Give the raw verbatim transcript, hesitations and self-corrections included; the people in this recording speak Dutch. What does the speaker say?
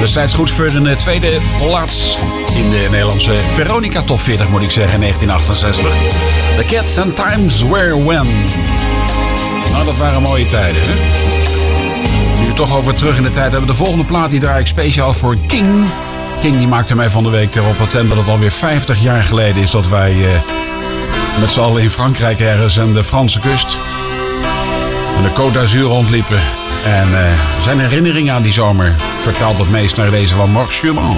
Destijds goed voor een tweede plaats in de Nederlandse Veronica Top veertig, moet ik zeggen, in negentien achtenzestig. The Cats and Times Were When. Nou, dat waren mooie tijden, hè? Nu we toch over terug in de tijd hebben. De volgende plaat die draai ik speciaal voor King. King die maakte mij van de week erop attent dat het alweer vijftig jaar geleden is dat wij uh, met z'n allen in Frankrijk ergens aan de Franse kust aan de Côte d'Azur rondliepen. En uh, zijn herinneringen aan die zomer vertaalt het meest naar deze van Marc Schumann.